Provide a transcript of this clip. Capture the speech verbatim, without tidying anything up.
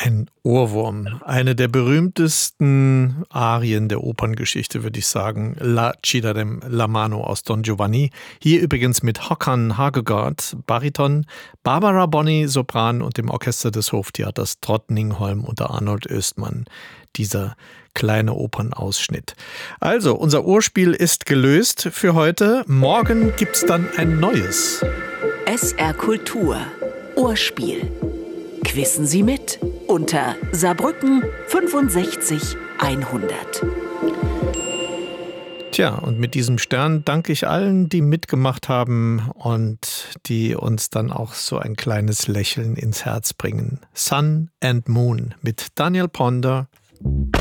Ein Ohrwurm. Eine der berühmtesten Arien der Operngeschichte, würde ich sagen. La Cida de la Mano aus Don Giovanni. Hier übrigens mit Håkan Hagegård, Bariton, Barbara Bonney, Sopran und dem Orchester des Hoftheaters Drottningholm unter Arnold Östmann. Dieser kleine Opernausschnitt. Also, unser Ohrspiel ist gelöst für heute. Morgen gibt's dann ein neues. S R Kultur. Ohrspiel. Quissen Sie mit unter Saarbrücken fünfundsechzig hundert. Tja, und mit diesem Stern danke ich allen, die mitgemacht haben und die uns dann auch so ein kleines Lächeln ins Herz bringen. Sun and Moon mit Daniel Ponder.